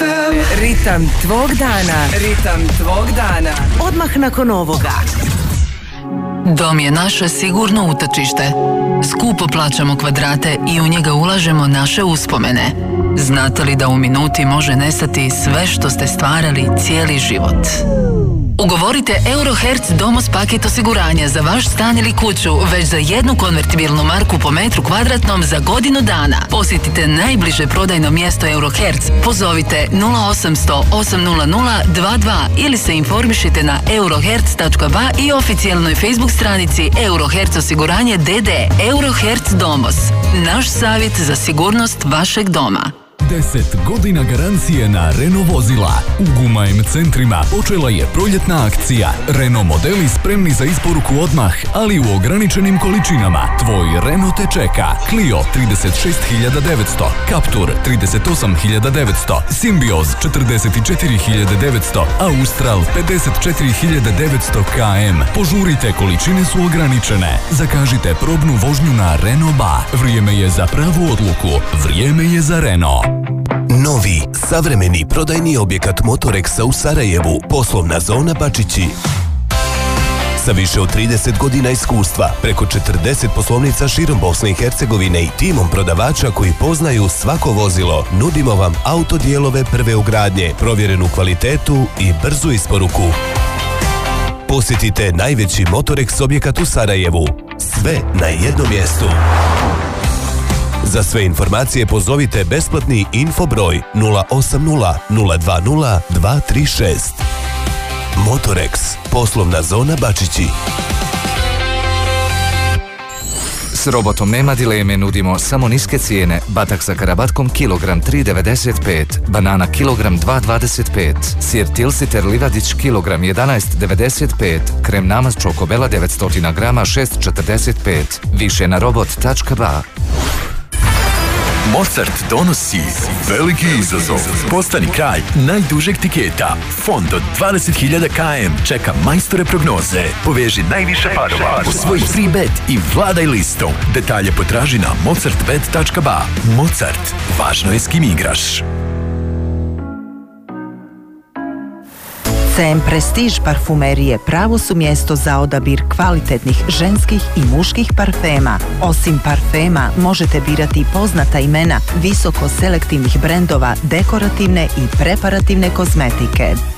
FM. Ritam tvog dana. Ritam tvog dana. Odmah nakon ovoga. Dom je naše sigurno utočište. Skupo plaćamo kvadrate i u njega ulažemo naše uspomene. Znate li da u minuti može nestati sve što ste stvarali cijeli život? Ugovorite Eurohertz Domos paket osiguranja za vaš stan ili kuću već za jednu konvertibilnu marku po metru kvadratnom za godinu dana. Posjetite najbliže prodajno mjesto Eurohertz, pozovite 0800 800 22 ili se informišite na eurohertz.ba i oficijalnoj Facebook stranici Eurohertz osiguranje DD. Eurohertz Domos. Naš savjet za sigurnost vašeg doma. 10 godina garancije na Renault vozila. U Guma-M centrima počela je proljetna akcija. Renault modeli spremni za isporuku odmah, ali u ograničenim količinama. Tvoj Renault te čeka. Clio 36.900, Captur 38.900, Symbioz 44.900, Austral 54.900 km. Požurite, količine su ograničene. Zakažite probnu vožnju na Renault Ba. Vrijeme je za pravu odluku. Vrijeme je za Renault. Novi, savremeni prodajni objekat Motorexa u Sarajevu, poslovna zona Bačići. Sa više od 30 godina iskustva, preko 40 poslovnica širom Bosne i Hercegovine i timom prodavača koji poznaju svako vozilo, nudimo vam autodijelove prve ugradnje, provjerenu kvalitetu i brzu isporuku. Posjetite najveći Motorex objekat u Sarajevu. Sve na jednom mjestu. Za sve informacije pozovite besplatni info broj 080 020 236. Motorex, poslovna zona Bačići. S robotom nema dileme, nudimo samo niske cijene. Batak sa karabatkom kilogram 3,95, banana kilogram 2,25, sir Tilsiter Livadić kilogram 11,95, krem namaz Čokobela 900 grama 6,45. Više na robot.ba. Mozart donosi veliki izazov. Postani kralj najdužeg tiketa. Fond od 20.000 km čeka majstore prognoze. Poveži najviše parova, osvoji free bet i vladaj listom. Detalje potraži na mozartbet.ba. Mozart, važno je s kim igraš. CM Prestige parfumerije pravo su mjesto za odabir kvalitetnih ženskih i muških parfema. Osim parfema možete birati poznata imena visoko selektivnih brendova dekorativne i preparativne kozmetike.